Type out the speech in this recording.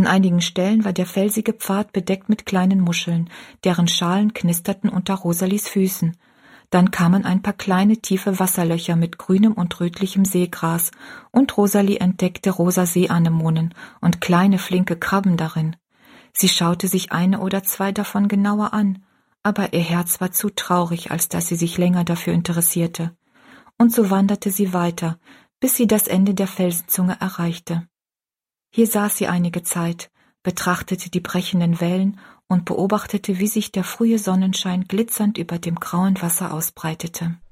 An einigen Stellen war der felsige Pfad bedeckt mit kleinen Muscheln, deren Schalen knisterten unter Rosalies Füßen. Dann kamen ein paar kleine, tiefe Wasserlöcher mit grünem und rötlichem Seegras, und Rosalie entdeckte rosa Seeanemonen und kleine, flinke Krabben darin. Sie schaute sich eine oder zwei davon genauer an, aber ihr Herz war zu traurig, als dass sie sich länger dafür interessierte. Und so wanderte sie weiter, bis sie das Ende der Felsenzunge erreichte. Hier saß sie einige Zeit, betrachtete die brechenden Wellen und beobachtete, wie sich der frühe Sonnenschein glitzernd über dem grauen Wasser ausbreitete.